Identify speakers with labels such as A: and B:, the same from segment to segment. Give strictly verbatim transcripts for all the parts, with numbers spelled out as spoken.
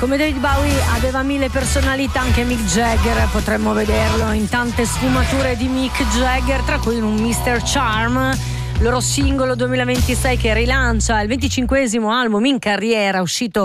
A: Come David Bowie aveva mille personalità, anche Mick Jagger potremmo vederlo in tante sfumature di Mick Jagger, tra cui in un mister Charm, loro singolo duemilaventisei che rilancia il venticinquesimo album in carriera, uscito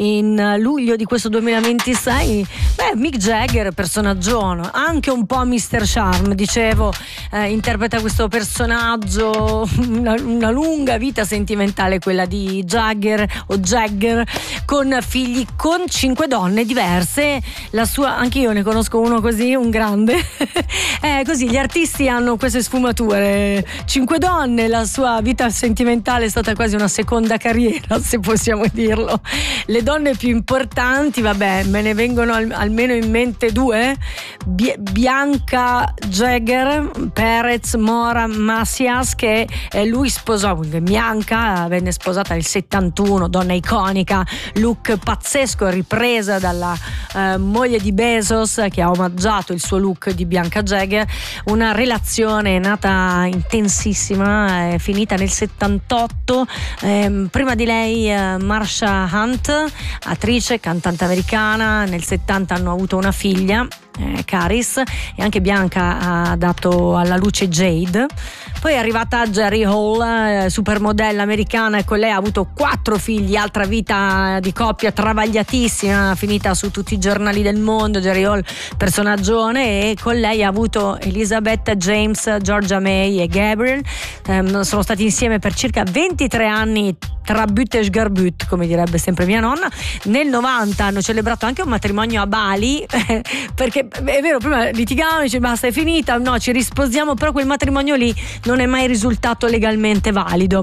A: in luglio di questo duemilaventisei. Beh, Mick Jagger, personaggione, anche un po' mister Charm, dicevo, eh, interpreta questo personaggio, una, una lunga vita sentimentale, quella di Jagger o Jagger, con figli con cinque donne diverse. La sua, anche io ne conosco uno così, un grande. eh, così gli artisti hanno queste sfumature, cinque donne. La sua vita sentimentale è stata quasi una seconda carriera, se possiamo dirlo. Le donne più importanti, vabbè, me ne vengono al, almeno in mente due: B- Bianca Jagger, Perez Mora Macias, che eh, lui sposò. Bianca venne sposata nel settantuno, donna iconica, look pazzesco, ripresa dalla eh, moglie di Bezos, che ha omaggiato il suo look di Bianca Jagger. Una relazione nata intensissima, è finita nel settantotto. Eh, prima di lei eh, Marsha Hunt, attrice, cantante americana. Nel settanta hanno avuto una figlia, eh, Caris, e anche Bianca ha dato alla luce Jade. Poi è arrivata Jerry Hall, eh, supermodella americana, e con lei ha avuto quattro figli, altra vita di coppia travagliatissima, finita su tutti i giornali del mondo. Jerry Hall, personaggione, e con lei ha avuto Elizabeth, James, Georgia May e Gabriel. Eh, sono stati insieme per circa ventitré anni, tra but e sgarbut, come direbbe sempre mia nonna. Nel novanta hanno celebrato anche un matrimonio a Bali, perché è vero, prima litigavano, dice basta, è finita, no, ci risposiamo, però quel matrimonio lì non è mai risultato legalmente valido.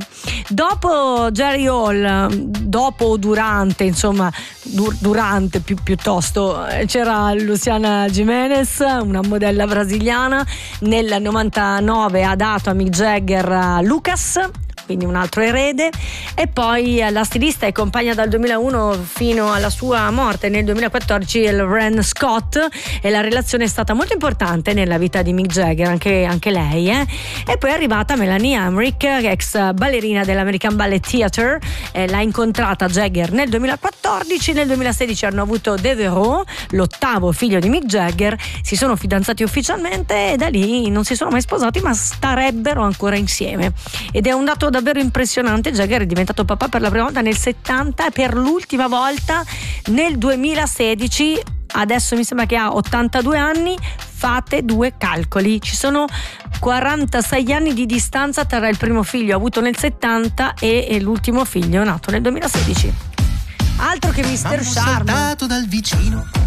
A: Dopo Jerry Hall, dopo o durante, insomma dur- durante più, piuttosto, c'era Luciana Gimenez, una modella brasiliana. Nel novantanove ha dato a Mick Jagger Lucas, quindi un altro erede. E poi la stilista e compagna dal duemilauno fino alla sua morte nel duemilaquattordici, Ren Scott, e la relazione è stata molto importante nella vita di Mick Jagger, anche, anche lei eh. E poi è arrivata Melanie Emmerich, ex ballerina dell'American Ballet Theatre, eh, l'ha incontrata Jagger nel duemilaquattordici. Nel duemilasedici hanno avuto Devereaux, l'ottavo figlio di Mick Jagger, si sono fidanzati ufficialmente e da lì non si sono mai sposati, ma starebbero ancora insieme. Ed è un dato davvero impressionante. Jagger è diventato papà per la prima volta nel settanta e per l'ultima volta nel duemilasedici. Adesso mi sembra che ha ottantadue anni. Fate due calcoli, ci sono quarantasei anni di distanza tra il primo figlio avuto nel settanta e l'ultimo figlio nato nel duemilasedici. Altro che mister Charm.
B: M'hanno saltato dal vicino